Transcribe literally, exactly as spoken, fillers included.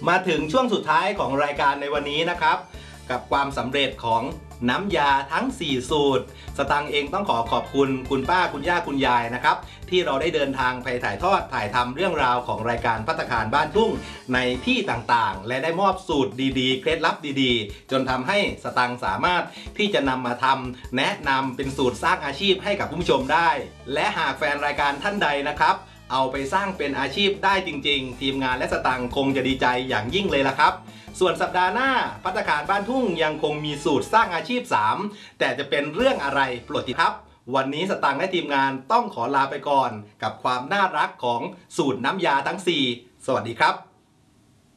มาถึงช่วงสุดท้ายของรายการในวันนี้นะครับกับความสำเร็จของน้ำยาทั้งสี่สูตรสตังค์เองต้องขอขอบคุณคุณป้าคุณย่าคุณยายนะครับที่เราได้เดินทางไปถ่ายทอดถ่ายทำเรื่องราวของรายการภัตตาคารบ้านทุ่งในที่ต่างๆและได้มอบสูตรดีๆเคล็ดลับดีๆจนทำให้สตังค์สามารถที่จะนำมาทำแนะนำเป็นสูตรสร้างอาชีพให้กับผู้ชมได้และหากแฟนรายการท่านใดนะครับเอาไปสร้างเป็นอาชีพได้จริงๆทีมงานและสตังค์คงจะดีใจอย่างยิ่งเลยละครับส่วนสัปดาห์หน้าภัตตาคารบ้านทุ่งยังคงมีสูตรสร้างอาชีพสามแต่จะเป็นเรื่องอะไรโปรดติดตามครับวันนี้สตังค์และทีมงานต้องขอลาไปก่อนกับความน่ารักของสูตรน้ำยาทั้งสี่สวัสดีครับ